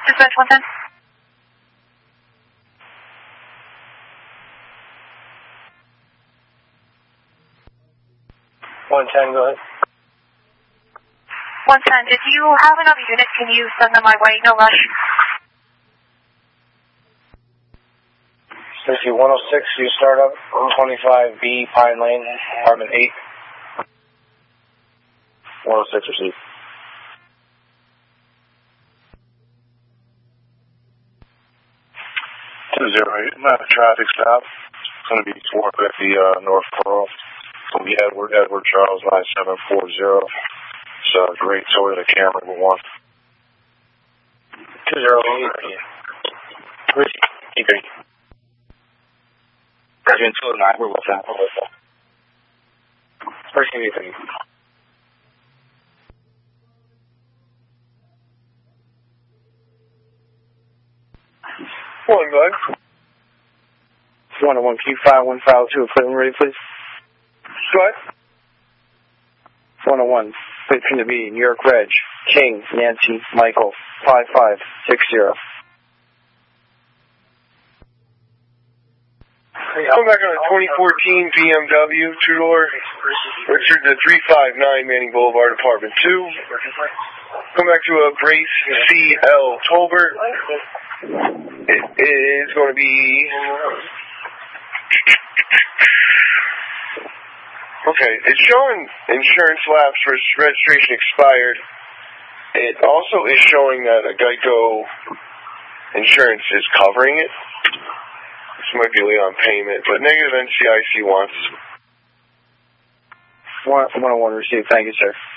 Dispatch 110. 110, go ahead. 110, if you have another unit, can you send them my way? No rush. Stacy 106, you start up 125B Pine Lane, apartment 8. 106, receive. 208, I'm at a traffic stop. It's going to be 450 North Pearl. It's going to be Edward Charles 9740. It's a great Toyota Camry 1. 208. Keep it. Agent 209, we're with that. First give me 3. One, go ahead. 101, Q5152, equipment ready, please. Go ahead. 101, wait for the B, New York Reg, King, Nancy, Michael, 5560. Come back on a 2014 BMW, two-door, Richard, the 359 Manning Boulevard, apartment 2. Come back to a Brace CL Tolbert. It is going to be... Okay, it's showing insurance lapse for registration expired. It also is showing that a Geico insurance is covering it. This might be late on payment, but negative NCIC wants. 101 received. Thank you, sir.